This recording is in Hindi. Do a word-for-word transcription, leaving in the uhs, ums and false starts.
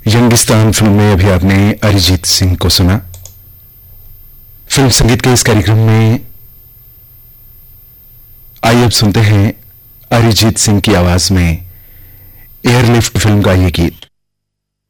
यंगिस्तान फिल्म में अभी आपने अरिजीत सिंह को सुना। फिल्म संगीत के इस कार्यक्रम में आइए अब सुनते हैं अरिजीत सिंह की आवाज में एयरलिफ्ट फिल्म का ये गीत।